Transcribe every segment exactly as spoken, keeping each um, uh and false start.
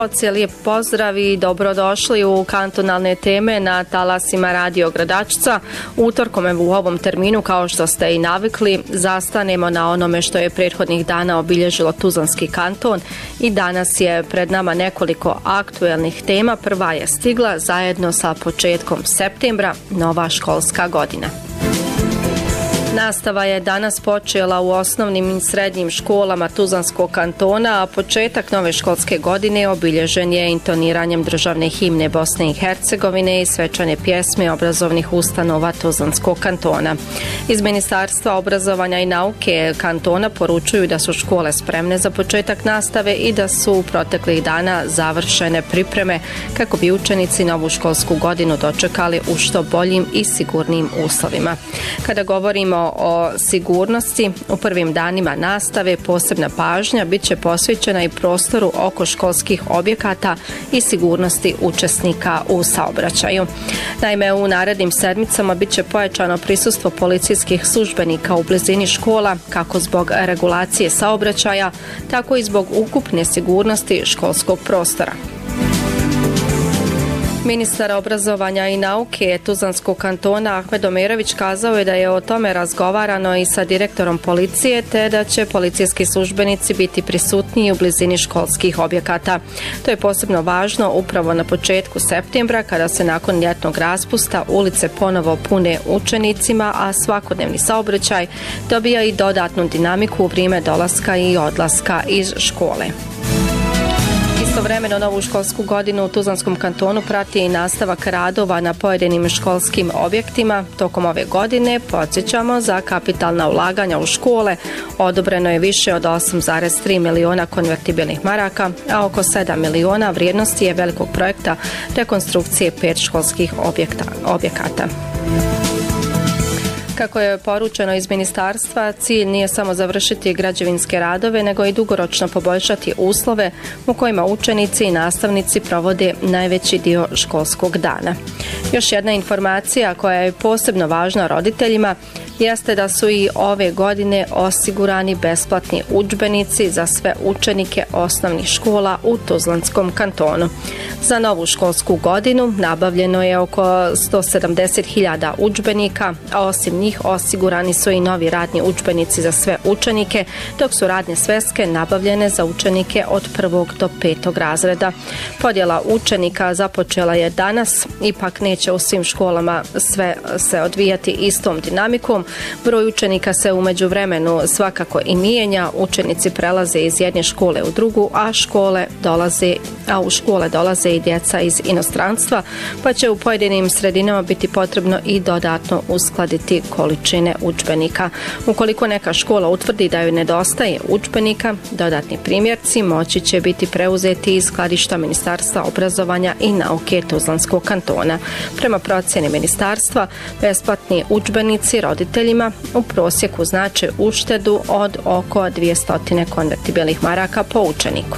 Lijep pozdrav i dobrodošli u kantonalne teme na talasima Radio Gradačca. Utorkom u ovom terminu, kao što ste i navikli, zastanemo na onome što je prethodnih dana obilježilo Tuzlanski kanton i danas je pred nama nekoliko aktuelnih tema. Prva je stigla zajedno sa početkom septembra, nova školska godina. Nastava je danas počela u osnovnim i srednjim školama Tuzlanskog kantona, a početak nove školske godine obilježen je intoniranjem državne himne Bosne i Hercegovine i svečane pjesme obrazovnih ustanova Tuzlanskog kantona. Iz Ministarstva obrazovanja i nauke kantona poručuju da su škole spremne za početak nastave i da su u proteklih dana završene pripreme kako bi učenici novu školsku godinu dočekali u što boljim i sigurnim uslovima. Kada govorimo o sigurnosti, u prvim danima nastave posebna pažnja bit će posvećena i prostoru oko školskih objekata i sigurnosti učesnika u saobraćaju. Naime, u narednim sedmicama bit će pojačano prisustvo policijskih službenika u blizini škola, kako zbog regulacije saobraćaja, tako i zbog ukupne sigurnosti školskog prostora. Ministar obrazovanja i nauke Tuzlanskog kantona Ahmed Omerović kazao je da je o tome razgovarano i sa direktorom policije, te da će policijski službenici biti prisutniji u blizini školskih objekata. To je posebno važno upravo na početku septembra, kada se nakon ljetnog raspusta ulice ponovo pune učenicima, a svakodnevni saobraćaj dobija i dodatnu dinamiku u vrijeme dolaska i odlaska iz škole. Istovremeno novu školsku godinu u Tuzlanskom kantonu prati i nastavak radova na pojedinim školskim objektima. Tokom ove godine, podsjećamo, za kapitalna ulaganja u škole odobreno je više od osam zarez tri miliona konvertibilnih maraka, a oko sedam miliona vrijednosti je velikog projekta rekonstrukcije pet školskih objekta, objekata. Kako je poručeno iz ministarstva, cilj nije samo završiti građevinske radove, nego i dugoročno poboljšati uslove u kojima učenici i nastavnici provode najveći dio školskog dana. Još jedna informacija koja je posebno važna roditeljima jeste da su i ove godine osigurani besplatni udžbenici za sve učenike osnovnih škola u Tuzlanskom kantonu. Za novu školsku godinu nabavljeno je oko sto sedamdeset hiljada udžbenika, a osim njih osigurani su i novi radni udžbenici za sve učenike, dok su radne sveske nabavljene za učenike od prvog do petog razreda. Podjela učenika započela je danas, ipak neće u svim školama sve se odvijati istom dinamikom. Broj učenika se u međuvremenu svakako i mijenja, učenici prelaze iz jedne škole u drugu, a škole dolaze, a u škole dolaze i djeca iz inostranstva, pa će u pojedinim sredinama biti potrebno i dodatno uskladiti količine udžbenika. Ukoliko neka škola utvrdi da joj nedostaje udžbenika, dodatni primjerci moći će biti preuzeti iz skladišta Ministarstva obrazovanja i nauke Tuzlanskog kantona. Prema procjeni ministarstva, besplatni udžbenici roditeljima u prosjeku znače uštedu od oko dvjesto konvertibilnih maraka po učeniku.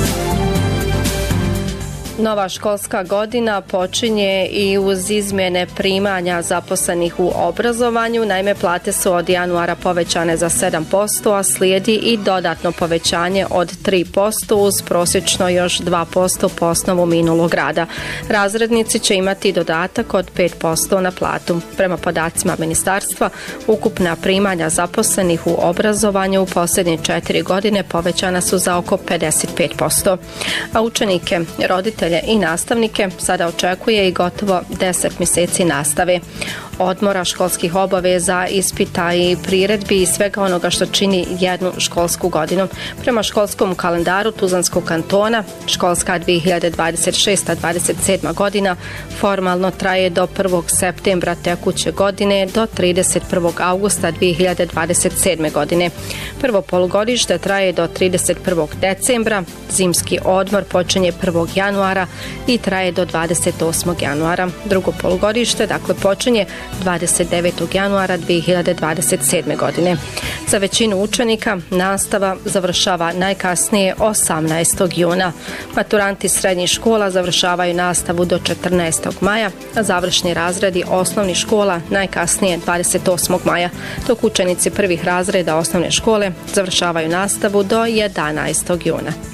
Nova školska godina počinje i uz izmjene primanja zaposlenih u obrazovanju. Naime, plate su od januara povećane za sedam posto, a slijedi i dodatno povećanje od tri posto uz prosječno još dva posto po osnovu minulog rada. Razrednici će imati dodatak od pet posto na platu. Prema podacima ministarstva, ukupna primanja zaposlenih u obrazovanju u posljednje četiri godine povećana su za oko pedeset pet posto. A učenike, roditelje i nastavnike sada očekuje i gotovo deset mjeseci nastave, odmora, školskih obaveza, ispita i priredbi i svega onoga što čini jednu školsku godinu. Prema školskom kalendaru Tuzlanskog kantona, školska dvije hiljade dvadeset šesta dvadeset sedma godina formalno traje do prvog septembra tekuće godine do trideset prvog augusta dvije hiljade dvadeset sedme godine. Prvo polugodište traje do trideset prvog decembra, zimski odmor počinje prvog januara i traje do dvadeset osmog januara. Drugo polugodište, dakle, počinje dvadeset devetog januara dvije hiljade dvadeset sedme godine. Za većinu učenika nastava završava najkasnije osamnaestog juna. Maturanti srednjih škola završavaju nastavu do četrnaestog maja, a završni razredi osnovnih škola najkasnije dvadeset osmog maja, dok učenici prvih razreda osnovne škole završavaju nastavu do jedanaestog juna.